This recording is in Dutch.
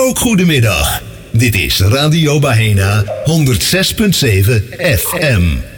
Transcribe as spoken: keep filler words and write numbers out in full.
ook goedemiddag. Dit is Radio Bahena honderd zes punt zeven F M.